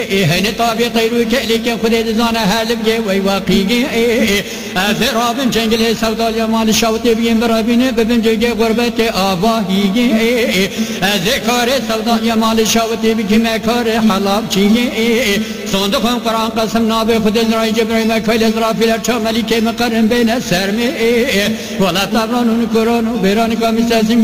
هني طابي طيرو كليك خدي زانا هالب جي وي واقيقي ذراب جنجل سودا اليمال الشوتي بين برابين ببن جي غربتي آباهي ذكر سودا اليمال الشوتي بكما كار حلاب جي صندوقهم قرآن قسم نابي خد إزرائيل جبريل مكيل إسرافيل شمالي كي مقرن بين السرمي ولا تبرانون كورونو بيرانكا مساسين